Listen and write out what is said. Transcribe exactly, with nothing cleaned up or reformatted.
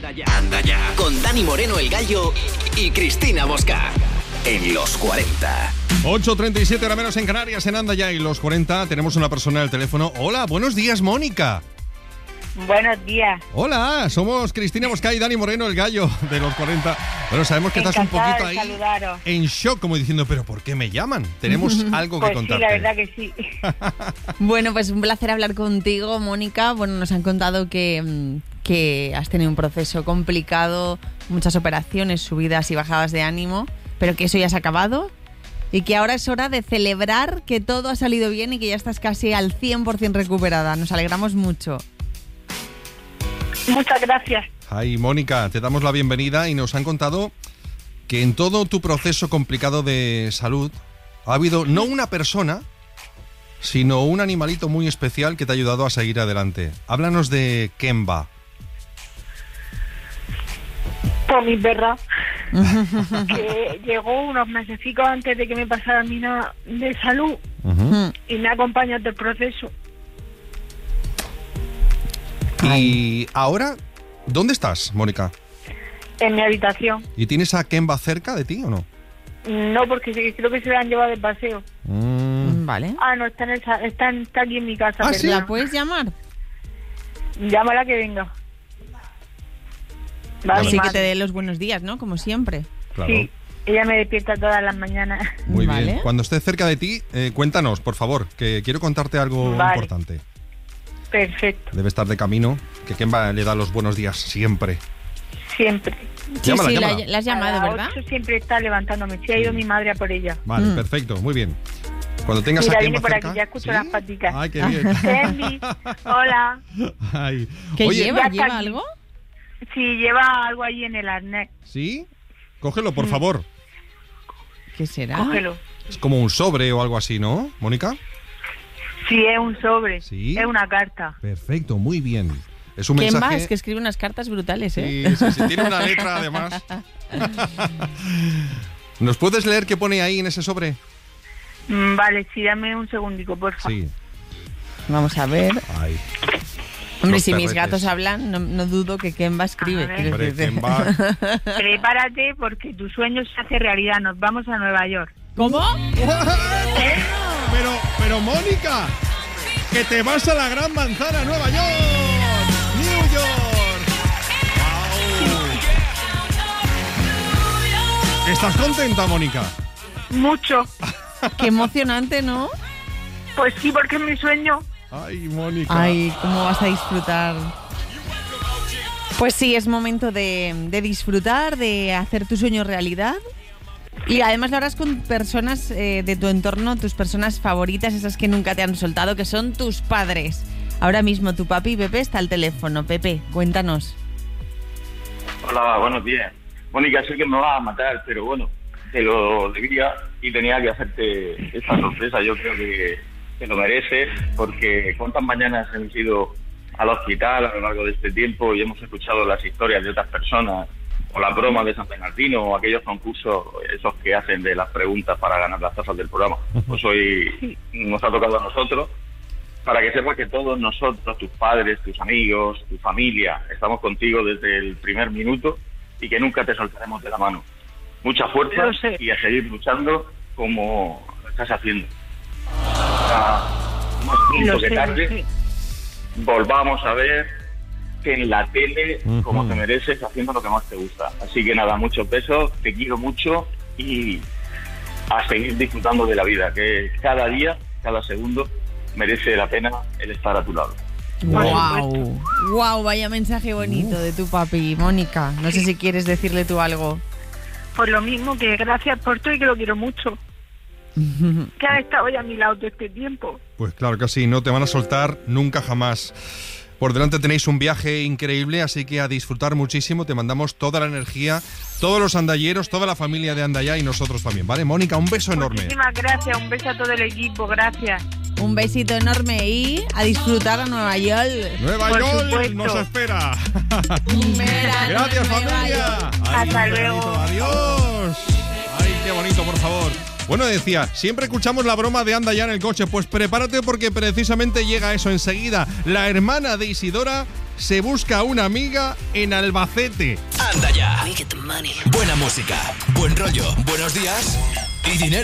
Anda ya, anda ya. Con Dani Moreno, el Gallo, y Cristina Mosca. En los cuarenta. ocho treinta y siete, hora menos en Canarias, en Anda ya y los cuarenta. Tenemos una persona al teléfono. Hola, buenos días, Mónica. Buenos días. Hola, somos Cristina Mosca y Dani Moreno, el Gallo de los cuarenta. Bueno, sabemos que estás un poquito ahí saludaros. En shock, como diciendo, ¿pero por qué me llaman? Tenemos algo pues que contarte. Sí, la verdad que sí. Bueno, pues un placer hablar contigo, Mónica. Bueno, nos han contado que, que has tenido un proceso complicado, muchas operaciones, subidas y bajadas de ánimo, pero que eso ya se ha acabado y que ahora es hora de celebrar que todo ha salido bien y que ya estás casi al cien por ciento recuperada. Nos alegramos mucho. Muchas gracias. Ay, Mónica, te damos la bienvenida y nos han contado que en todo tu proceso complicado de salud ha habido no una persona, sino un animalito muy especial que te ha ayudado a seguir adelante. Háblanos de Kemba. Por mi perra, que llegó unos mesecitos antes de que me pasara mi nada de salud. Uh-huh. Y me acompaña todo el proceso. Y ahora, ¿dónde estás, Mónica? En mi habitación. ¿Y tienes a Kemba cerca de ti o no? No, porque creo que se la han llevado de paseo. Mm. Vale. Ah, no, está, en el, está, en, está aquí en mi casa. ¿Ah, sí? ¿La puedes llamar? Llámala que venga. Vale, sí, que te dé los buenos días, ¿no? Como siempre. Claro. Sí, ella me despierta todas las mañanas. Muy vale. bien. Cuando esté cerca de ti, eh, cuéntanos, por favor, que quiero contarte algo vale. importante. Perfecto. Debe estar de camino, que Kemba le da los buenos días siempre. Siempre. Sí, Llámala, sí, llámala. la, la has llamado, A las ¿verdad? ocho siempre está levantándome. Sí, ha ido mi madre a por ella. Vale, Mm. perfecto, muy bien. Cuando tengas Mira, a viene Kemba por cerca... aquí, ya escucho ¿Sí? las paticas. Ay, qué bien. Candy, hola. Ay. ¿Qué Oye, lleva? ya está ¿Lleva aquí. algo? Sí, lleva algo ahí en el arnés. ¿Sí? Cógelo, por favor. ¿Qué será? Cógelo. Es como un sobre o algo así, ¿no, Mónica? Sí, es un sobre. ¿Sí? Es una carta. Perfecto, muy bien. Es un ¿Quién mensaje... va? Es que escribe unas cartas brutales, ¿eh? Sí, sí, sí, tiene una letra además. ¿Nos puedes leer qué pone ahí en ese sobre? Mm, vale, sí, dame un segundico, por favor. Sí. Vamos a ver. Ay. Hombre, Los si mis perretes. gatos hablan, no, no dudo que Kemba escribe. A ver. quiero Hombre, decirte. Kemba... Prepárate porque tu sueño se hace realidad. Nos vamos a Nueva York. ¿Cómo? Pero, pero Mónica, que te vas a la Gran Manzana, Nueva York, New York. Wow. ¿Estás contenta, Mónica? Mucho. Qué emocionante, ¿no? Pues sí, porque es mi sueño. Ay, Mónica. Ay, cómo vas a disfrutar. Pues sí, es momento de, de disfrutar, de hacer tu sueño realidad. Y además lo harás con personas eh, de tu entorno, tus personas favoritas, esas que nunca te han soltado, que son tus padres. Ahora mismo tu papi Pepe está al teléfono. Pepe, cuéntanos. Hola, buenos días. Mónica, sé que me vas a matar, pero bueno, te lo debía y tenía que hacerte esta sorpresa. Yo creo que te lo mereces, porque cuántas mañanas hemos ido al hospital a lo largo de este tiempo y hemos escuchado las historias de otras personas, o las bromas de San Bernardino, o aquellos concursos, esos que hacen de las preguntas para ganar las tazas del programa. Pues hoy nos ha tocado a nosotros, para que sepas que todos nosotros, tus padres, tus amigos, tu familia, estamos contigo desde el primer minuto y que nunca te soltaremos de la mano. Mucha fuerza y a seguir luchando como lo estás haciendo. Ah, más pronto que tarde, volvamos a ver que en la tele, uh-huh, como te mereces, haciendo lo que más te gusta. Así que nada, muchos besos, te quiero mucho y a seguir disfrutando de la vida, que cada día, cada segundo, merece la pena el estar a tu lado. Wow, wow, vaya mensaje bonito de tu papi, Mónica. No sé si quieres decirle tú algo. Pues lo mismo, que gracias por todo y que lo quiero mucho. Que has estado ya a mi lado todo este tiempo. Pues claro que sí, no te van a soltar nunca jamás. Por delante tenéis un viaje increíble, así que a disfrutar muchísimo. Te mandamos toda la energía, todos los andalleros, toda la familia de Andallá y nosotros también, ¿vale? Mónica, un beso enorme. Muchísimas gracias, un beso a todo el equipo, gracias. Un besito enorme y a disfrutar a Nueva York. Nueva Por York supuesto. nos espera. Verano, Gracias, Nueva familia. York. Ay, Hasta qué luego. bonito. Adiós. Ay, qué bonito, por favor. Bueno, decía, siempre escuchamos la broma de Anda ya en el coche. Pues prepárate porque precisamente llega eso enseguida. La hermana de Isidora se busca una amiga en Albacete. Anda ya. Buena música, buen rollo, buenos días y dinero.